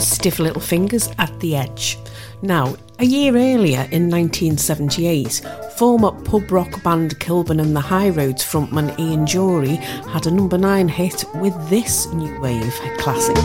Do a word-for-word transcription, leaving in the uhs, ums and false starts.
was Stiff Little Fingers at the Edge. Now, a year earlier in nineteen seventy-eight, former pub rock band Kilburn and the High Roads frontman Ian Dury had a number nine hit with this new wave classic.